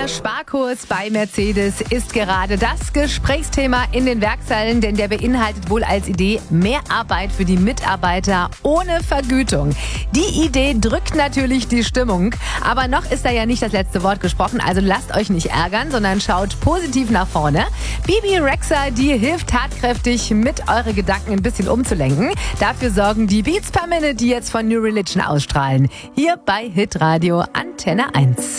Der Sparkurs bei Mercedes ist gerade das Gesprächsthema in den Werkshallen, denn der beinhaltet wohl als Idee mehr Arbeit für die Mitarbeiter ohne Vergütung. Die Idee drückt natürlich die Stimmung, aber noch ist da ja nicht das letzte Wort gesprochen, also lasst euch nicht ärgern, sondern schaut positiv nach vorne. Bibi Rexha, die hilft tatkräftig, mit eure Gedanken ein bisschen umzulenken. Dafür sorgen die Beats per Minute, die jetzt von New Religion ausstrahlen. Hier bei Hitradio Antenne 1.